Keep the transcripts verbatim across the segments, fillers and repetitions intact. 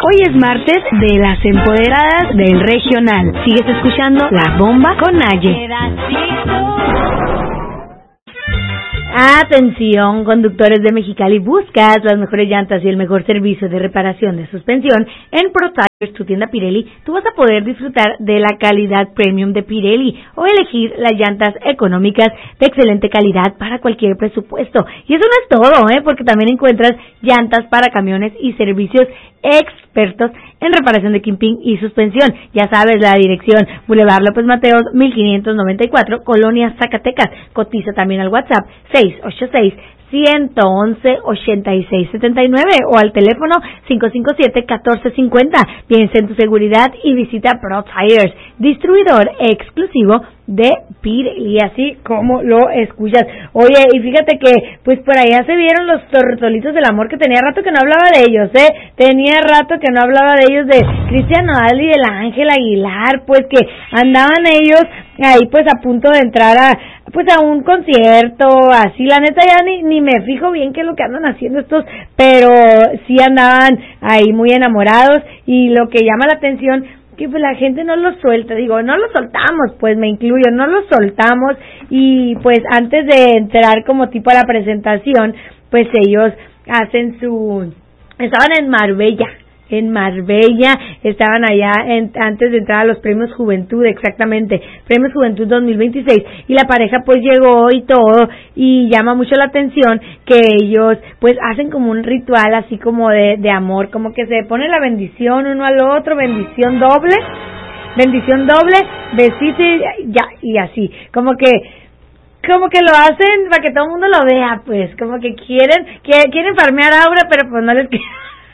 Hoy es martes de las empoderadas del regional. Sigues escuchando La Bomba con Naye. Atención, conductores de Mexicali, buscas las mejores llantas y el mejor servicio de reparación de suspensión en Pro Tires, tu tienda Pirelli. Tú vas a poder disfrutar de la calidad premium de Pirelli o elegir las llantas económicas de excelente calidad para cualquier presupuesto. Y eso no es todo, ¿eh? Porque también encuentras llantas para camiones y servicios expertos en reparación de kimping y suspensión. Ya sabes, la dirección Boulevard López Mateos, mil quinientos noventa y cuatro, Colonia Zacatecas. Cotiza también al WhatsApp seis ocho seis, uno uno uno, ocho seis siete nueve o al teléfono cinco cinco siete, uno cuatro cinco cero. Piensa en tu seguridad y visita Pro Tires, distribuidor exclusivo de Pirelli, así como lo escuchas. Oye, y fíjate que pues por allá se vieron los tortolitos del amor, que tenía rato que no hablaba de ellos, ¿eh? Tenía rato que no hablaba de ellos, de Cristian Nodal y del Ángel Aguilar, pues que andaban ellos ahí pues a punto de entrar a pues a un concierto, así, la neta ya ni, ni me fijo bien qué es lo que andan haciendo estos, pero sí andaban ahí muy enamorados, y lo que llama la atención que pues la gente no los suelta, digo, no los soltamos, pues me incluyo, no los soltamos, y pues antes de entrar como tipo a la presentación, pues ellos hacen su, estaban en Marbella, en Marbella, estaban allá en, antes de entrar a los Premios Juventud, exactamente, Premios Juventud dos mil veintiséis, y la pareja pues llegó y todo, y llama mucho la atención que ellos pues hacen como un ritual así como de, de amor, como que se pone la bendición uno al otro, bendición doble, bendición doble, besito y ya, y así, como que como que lo hacen para que todo el mundo lo vea, pues, como que quieren, que quieren farmear aura, pero pues no les quieren.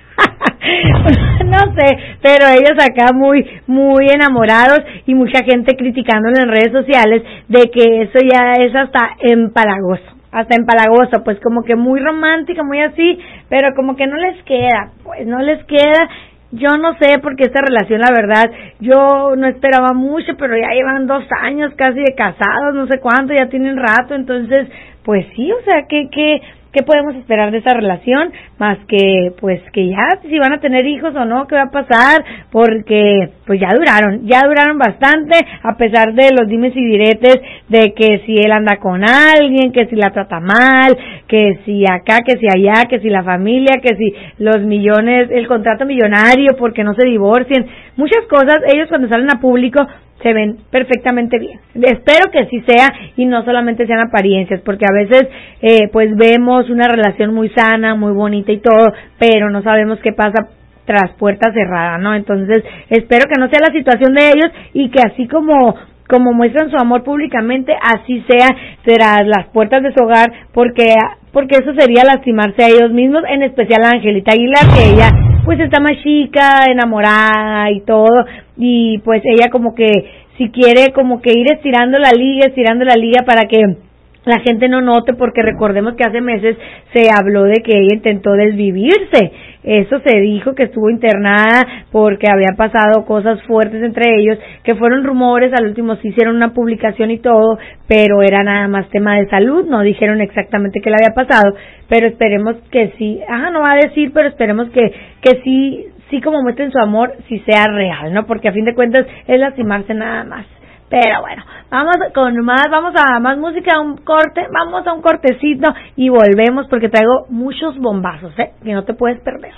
No sé, pero ellos acá muy muy enamorados, y mucha gente criticándolo en redes sociales de que eso ya es hasta empalagoso, hasta empalagoso, pues como que muy romántico, muy así, pero como que no les queda, pues no les queda. Yo no sé, porque esta relación, la verdad, yo no esperaba mucho, pero ya llevan dos años casi de casados, no sé cuánto, ya tienen rato, entonces, pues sí, o sea, que que ¿qué podemos esperar de esa relación? Más que, pues, que ya, si van a tener hijos o no, ¿qué va a pasar? Porque, pues, ya duraron, ya duraron bastante, a pesar de los dimes y diretes de que si él anda con alguien, que si la trata mal, que si acá, que si allá, que si la familia, que si los millones, el contrato millonario, porque no se divorcien, muchas cosas. Ellos cuando salen a público se ven perfectamente bien. Espero que sí sea, y no solamente sean apariencias, porque a veces eh, pues vemos una relación muy sana, muy bonita y todo, pero no sabemos qué pasa tras puerta cerrada, ¿no? Entonces espero que no sea la situación de ellos, y que así como como muestran su amor públicamente, así sea tras las puertas de su hogar, porque porque eso sería lastimarse a ellos mismos, en especial a Angelita Aguilar, que ella pues está más chica, enamorada y todo, y pues ella como que si quiere como que ir estirando la liga, estirando la liga para que la gente no note, porque recordemos que hace meses se habló de que ella intentó desvivirse. Eso se dijo, que estuvo internada porque había pasado cosas fuertes entre ellos, que fueron rumores, al último sí hicieron una publicación y todo, pero era nada más tema de salud, no dijeron exactamente qué le había pasado, pero esperemos que sí, ah, no va a decir, pero esperemos que, que sí, sí como muestren su amor, sí sea real, ¿no? Porque a fin de cuentas es lastimarse nada más. Pero bueno, vamos con más, vamos a más música, a un corte, vamos a un cortecito y volvemos, porque traigo muchos bombazos, ¿eh? Que no te puedes perder.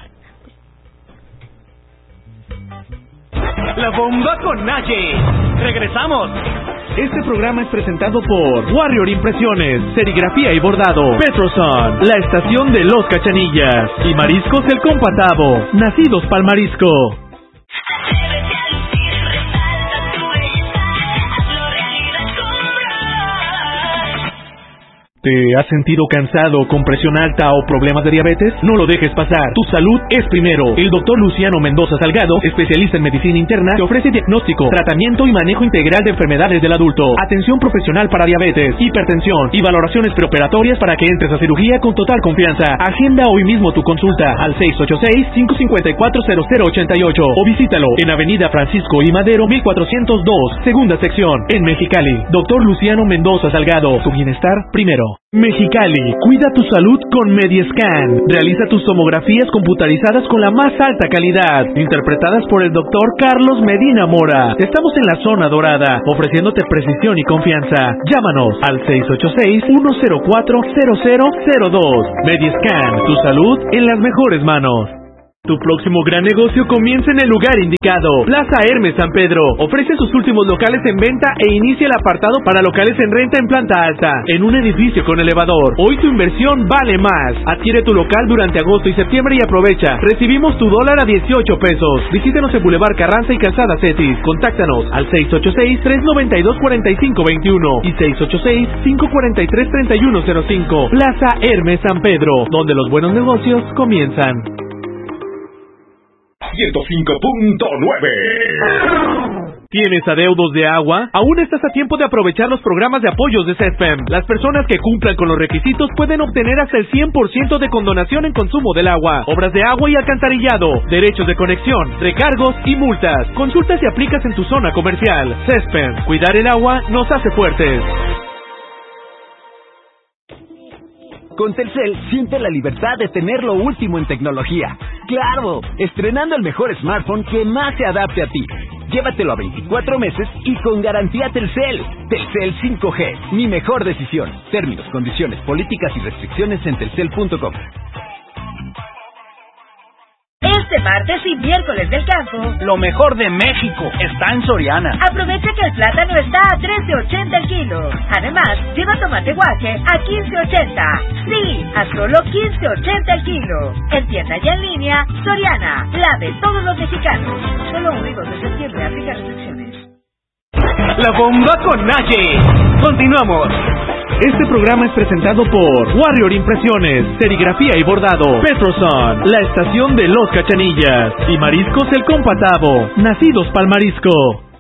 La Bomba con Naye. Regresamos. Este programa es presentado por Warrior Impresiones, Serigrafía y Bordado, Petroson, la estación de los Cachanillas y Mariscos El Compatavo, nacidos pa'l marisco. ¿Te has sentido cansado, con presión alta o problemas de diabetes? No lo dejes pasar. Tu salud es primero. El doctor Luciano Mendoza Salgado, especialista en medicina interna, te ofrece diagnóstico, tratamiento y manejo integral de enfermedades del adulto, atención profesional para diabetes, hipertensión y valoraciones preoperatorias para que entres a cirugía con total confianza. Agenda hoy mismo tu consulta al seis ocho seis, cinco cinco cuatro, cero cero ocho ocho o visítalo en Avenida Francisco I. Madero mil cuatrocientos dos, segunda sección, en Mexicali. Doctor Luciano Mendoza Salgado, tu bienestar primero. Pedro. Mexicali, cuida tu salud con Mediescan. Realiza tus tomografías computarizadas con la más alta calidad, interpretadas por el doctor Carlos Medina Mora. Estamos en la zona dorada, ofreciéndote precisión y confianza. Llámanos al seis ocho seis, uno cero cuatro, cero cero cero dos. Mediescan, tu salud en las mejores manos. Tu próximo gran negocio comienza en el lugar indicado. Plaza Hermes San Pedro ofrece sus últimos locales en venta e inicia el apartado para locales en renta en planta alta, en un edificio con elevador. Hoy tu inversión vale más. Adquiere tu local durante agosto y septiembre y aprovecha. Recibimos tu dólar a dieciocho pesos. Visítenos en Boulevard Carranza y Calzada Cetis. Contáctanos al seis ocho seis, tres nueve dos, cuatro cinco dos uno y seis ocho seis, cinco cuatro tres, tres uno cero cinco. Plaza Hermes San Pedro, donde los buenos negocios comienzan. ciento cinco punto nueve. ¿Tienes adeudos de agua? Aún estás a tiempo de aprovechar los programas de apoyos de CESPEM. Las personas que cumplan con los requisitos pueden obtener hasta el cien por ciento de condonación en consumo del agua, obras de agua y alcantarillado, derechos de conexión, recargos y multas. Consulta si aplicas en tu zona comercial. CESPEM, cuidar el agua nos hace fuertes. Con Telcel, siente la libertad de tener lo último en tecnología. ¡Claro! Estrenando el mejor smartphone que más se adapte a ti. Llévatelo a veinticuatro meses y con garantía Telcel. Telcel cinco G, mi mejor decisión. Términos, condiciones, políticas y restricciones en telcel punto com. Este martes y miércoles del campo, lo mejor de México está en Soriana. Aprovecha que el plátano está a trece ochenta el kilo. Además, lleva tomate guaje a quince ochenta. Sí, a solo quince ochenta el kilo. En tienda y en línea, Soriana, la de todos los mexicanos. Solo un de septiembre, aplica restricciones. La bomba con Naye. Continuamos. Este programa es presentado por Warrior Impresiones, Serigrafía y Bordado, Petroson, La Estación de los Cachanillas y Mariscos El Compatavo, nacidos pa'l marisco.